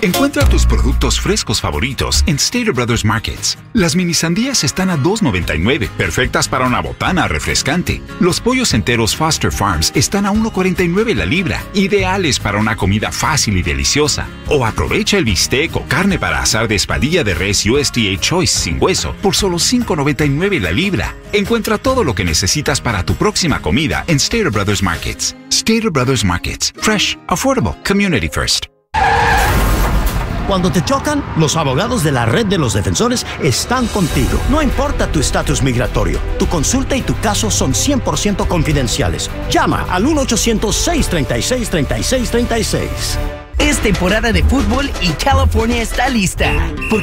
Encuentra tus productos frescos favoritos en Stater Brothers Markets. Las mini sandías están a $2.99, perfectas para una botana refrescante. Los pollos enteros Foster Farms están a $1.49 la libra, ideales para una comida fácil y deliciosa. O aprovecha el bistec o carne para asar de espaldilla de res USDA Choice sin hueso por solo $5.99 la libra. Encuentra todo lo que necesitas para tu próxima comida en Stater Brothers Markets. Stater Brothers Markets. Fresh, affordable, community first. Cuando te chocan, los abogados de la Red de los Defensores están contigo. No importa tu estatus migratorio, tu consulta y tu caso son 100% confidenciales. Llama al 1-800-636-3636. Es temporada de fútbol y California está lista, porque